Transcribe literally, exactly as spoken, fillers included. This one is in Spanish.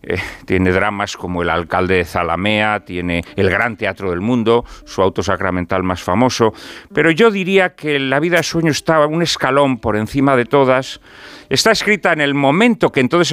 eh, tiene dramas como El alcalde de Zalamea, tiene El Gran Teatro del Mundo, su auto sacramental más famoso, pero yo diría que La vida de sueño está un escalón por encima de todas. Está escrita en el momento que entonces